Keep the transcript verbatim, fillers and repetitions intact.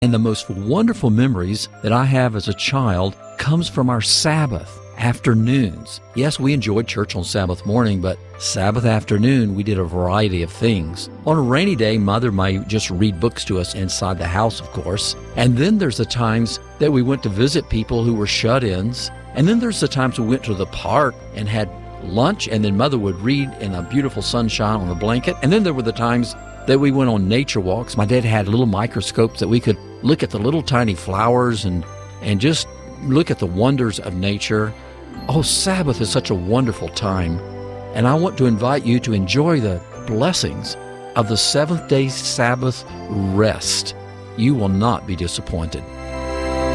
And the most wonderful memories that I have as a child comes from our Sabbath afternoons. Yes, we enjoyed church on Sabbath morning, but Sabbath afternoon, we did a variety of things. On a rainy day, Mother might just read books to us inside the house, of course. And then there's the times that we went to visit people who were shut-ins. And then there's the times we went to the park and had lunch, and then Mother would read in a beautiful sunshine on a blanket. And then there were the times that we went on nature walks. My dad had little microscopes that we could look at the little tiny flowers and, and just look at the wonders of nature. Oh, Sabbath is such a wonderful time, and I want to invite you to enjoy the blessings of the seventh day Sabbath rest. You will not be disappointed.